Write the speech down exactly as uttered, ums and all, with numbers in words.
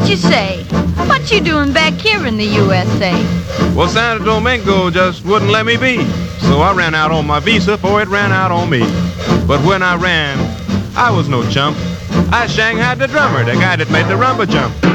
What you say? What you doing back here in the U S A? Well, Santo Domingo just wouldn't let me be. So I ran out on my visa, for it ran out on me. But when I ran, I was no chump. I shanghaied the drummer, the guy that made the rumba jump.